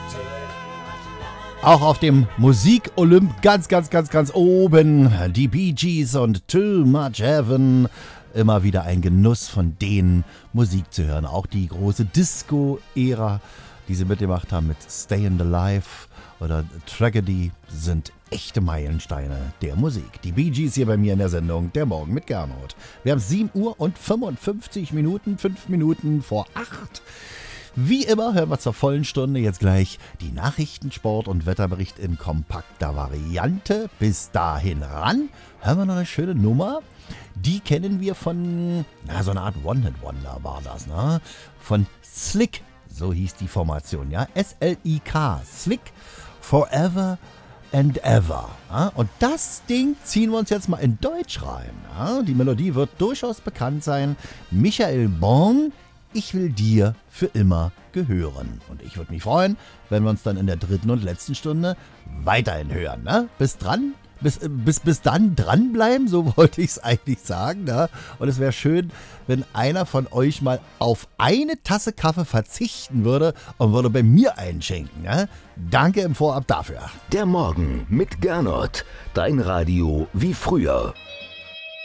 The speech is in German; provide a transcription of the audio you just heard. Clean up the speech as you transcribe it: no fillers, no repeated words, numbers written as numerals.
Auch auf dem Musik-Olymp ganz oben. Die Bee Gees und Too Much Heaven. Immer wieder ein Genuss, von denen Musik zu hören. Auch die große Disco-Ära, die sie mitgemacht haben mit Stayin' Alive oder Tragedy, sind echte Meilensteine der Musik. Die Bee Gees hier bei mir in der Sendung Der Morgen mit Gernot. Wir haben 7 Uhr und 55 Minuten, 5 Minuten vor 8. Wie immer hören wir zur vollen Stunde jetzt gleich die Nachrichten, Sport und Wetterbericht in kompakter Variante. Bis dahin ran hören wir noch eine schöne Nummer. Die kennen wir von, so eine Art One-Hit-Wonder war das, ne? Von Slick, so hieß die Formation, ja? S-L-I-K, Slick, Forever and Ever. Ja? Und das Ding ziehen wir uns jetzt mal in Deutsch rein. Ja? Die Melodie wird durchaus bekannt sein. Michael Born, ich will dir für immer gehören. Und ich würde mich freuen, wenn wir uns dann in der dritten und letzten Stunde weiterhin hören. Ne? Bis dann dranbleiben, so wollte ich es eigentlich sagen. Ne? Und es wäre schön, wenn einer von euch mal auf eine Tasse Kaffee verzichten würde und würde bei mir einschenken. Ne? Danke im Vorab dafür. Der Morgen mit Gernot. Dein Radio wie früher.